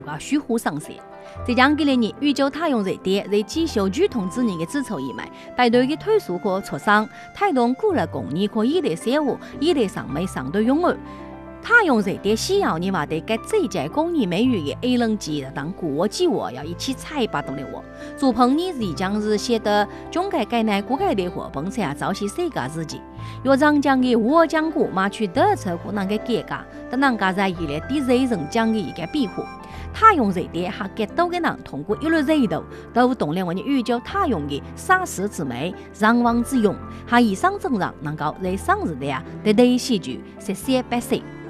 个虚火上山。在讲给人宇宙太阳热点在继续剧统治人的指出以外，带队的推速可挫伤，推动鼓励工业可一代生活，一代上美上对拥有。太阳热点需要你话对该这届工业美语的 A 轮级当国际化要一起采拔到的话，做朋友是将是写的中改改内国改的活本才早些世界自己。要长江的我讲过嘛去得出可能的改革，但人家在以来对人人讲的一个变化。太阳热点还更多的人通过一路热度，都动了我们宇宙太阳的杀时之美、让王之勇，还以上证人能够在上时代对对戏剧实现百岁。